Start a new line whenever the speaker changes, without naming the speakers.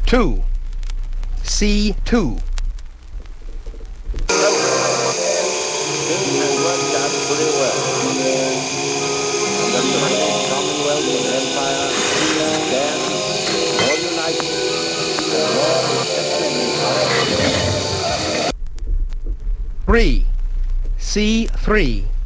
2. C2.
Things have worked out pretty well. The British Commonwealth and Empire stand more united and more effectively.
3. C3.